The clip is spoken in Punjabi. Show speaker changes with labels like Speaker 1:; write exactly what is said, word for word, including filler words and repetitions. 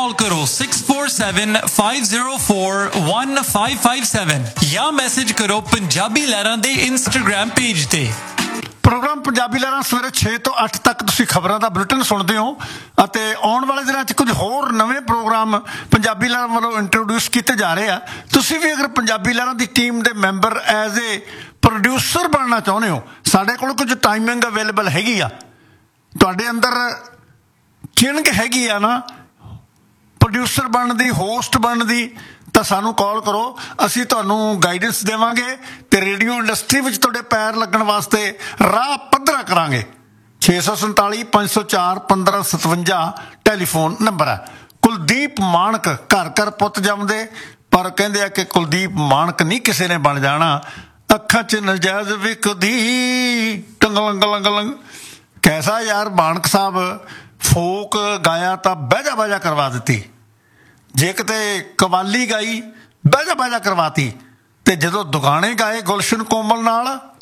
Speaker 1: कॉल करो six four seven five zero four one five five seven या मैसेज करो पंजाबी लहरां दे इंस्टाग्राम पेज ते।
Speaker 2: ਪ੍ਰੋਗਰਾਮ ਪੰਜਾਬੀ ਲਹਿਰਾਂ ਸਵੇਰੇ ਛੇ ਤੋਂ ਅੱਠ ਤੱਕ ਤੁਸੀਂ ਖਬਰਾਂ ਦਾ ਬੁਲੇਟਿਨ ਸੁਣਦੇ ਹੋ ਅਤੇ ਆਉਣ ਵਾਲੇ ਦਿਨਾਂ 'ਚ ਕੁਝ ਹੋਰ ਨਵੇਂ ਪ੍ਰੋਗਰਾਮ ਪੰਜਾਬੀ ਲਹਿਰਾਂ ਵੱਲੋਂ ਇੰਟਰੋਡਿਊਸ ਕੀਤੇ ਜਾ ਰਹੇ ਆ। ਤੁਸੀਂ ਵੀ ਅਗਰ ਪੰਜਾਬੀ ਲਹਿਰਾਂ ਦੀ ਟੀਮ ਦੇ ਮੈਂਬਰ ਐਜ਼ ਏ ਪ੍ਰੋਡਿਊਸਰ ਬਣਨਾ ਚਾਹੁੰਦੇ ਹੋ, ਸਾਡੇ ਕੋਲ ਕੁਝ ਟਾਈਮਿੰਗ ਅਵੇਲੇਬਲ ਹੈਗੀ ਆ। ਤੁਹਾਡੇ ਅੰਦਰ ਚਿੰਗ ਹੈਗੀ ਆ ਨਾ ਪ੍ਰੋਡਿਊਸਰ ਬਣਨ ਦੀ, ਹੋਸਟ ਬਣਨ ਦੀ, ਤਾਂ ਸਾਨੂੰ ਕਾਲ ਕਰੋ। ਅਸੀਂ ਤੁਹਾਨੂੰ ਗਾਈਡੈਂਸ ਦੇਵਾਂਗੇ ਅਤੇ ਰੇਡੀਓ ਇੰਡਸਟਰੀ ਵਿੱਚ ਤੁਹਾਡੇ ਪੈਰ ਲੱਗਣ ਵਾਸਤੇ ਰਾਹ ਪੱਧਰਾ ਕਰਾਂਗੇ। ਛੇ ਸੌ ਸੰਤਾਲੀ ਪੰਜ ਸੌ ਚਾਰ ਪੰਦਰਾਂ ਸਤਵੰਜਾ ਟੈਲੀਫੋਨ ਨੰਬਰ ਹੈ। ਕੁਲਦੀਪ ਮਾਣਕ ਘਰ ਘਰ ਪੁੱਤ ਜੰਮਦੇ, ਪਰ ਕਹਿੰਦੇ ਆ ਕਿ ਕੁਲਦੀਪ ਮਾਣਕ ਨਹੀਂ ਕਿਸੇ ਨੇ ਬਣ ਜਾਣਾ। ਅੱਖਾਂ 'ਚ ਨਜਾਇਜ਼ ਵਿਕਦੀ ਟੰਗਲੰਗ ਲੰਗ ਕੈਸਾ ਯਾਰ ਮਾਣਕ ਸਾਹਿਬ, ਫੋਕ ਗਾਇਆ ਤਾਂ ਬਹਿਜਾ ਬਾਜਾ ਕਰਵਾ ਦਿੱਤੀ, ਜੇ ਕਿਤੇ ਕਵਾਲੀ ਗਾਈ ਬਹਿਜਾ ਬਾਜਾ ਕਰਵਾਤੀ, ਅਤੇ ਜਦੋਂ ਦੁਗਾਣੇ ਗਾਏ ਗੁਲਸ਼ਨ ਕੋਮਲ ਨਾਲ